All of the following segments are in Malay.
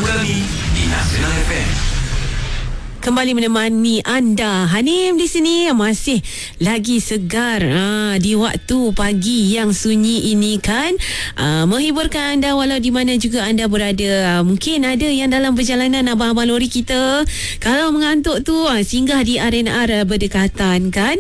Muda di Nasional FM. Kembali menemani anda. Hanim di sini masih lagi segar di waktu pagi yang sunyi ini kan, menghiburkan anda walau di mana juga anda berada. Mungkin ada yang dalam perjalanan abang-abang lori kita, kalau mengantuk tu singgah di R&R berdekatan kan.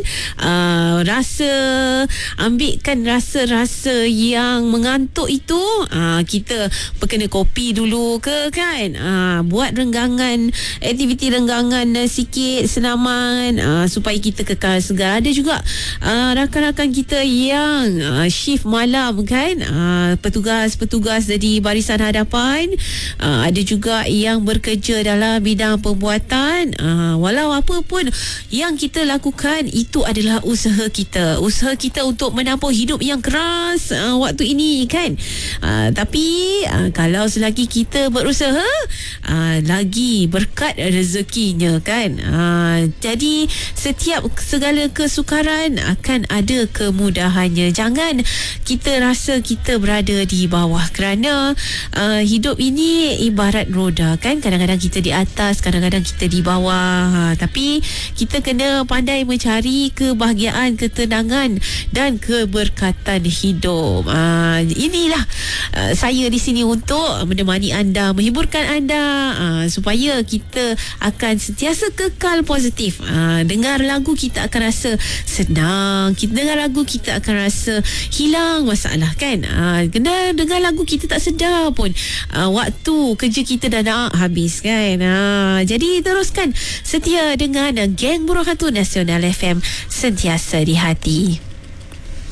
Ambilkan rasa-rasa yang mengantuk itu, kita perkena kopi dulu ke kan, buat renggangan, aktiviti renggangan sikit, senaman, supaya kita kekal segar. Ada juga rakan-rakan kita yang shift malam kan, petugas-petugas di barisan hadapan, ada juga yang bekerja dalam bidang pembuatan. Walau apa pun yang kita lakukan, itu adalah usaha kita untuk menampung hidup yang keras waktu ini kan. Tapi kalau selagi kita berusaha, lagi berkat rezekinya kan. Jadi setiap segala kesukaran akan ada kemudahannya. Jangan kita rasa kita berada di bawah, kerana hidup ini ibarat roda kan. Kadang-kadang kita di atas, kadang-kadang kita di bawah. Tapi kita kena pandai mencari kebahagiaan, ketenangan dan keberkatan hidup. Inilah saya di sini untuk menemani anda, menghiburkan anda, supaya kita akan sentiasa kekal positif. Dengar lagu kita akan rasa senang, kita dengar lagu kita akan rasa hilang masalah kan. Kena dengar lagu kita tak sedar pun waktu kerja kita dah nak habis kan. Jadi teruskan setia dengan Geng Burung Hantu Nasional FM, sentiasa di hati.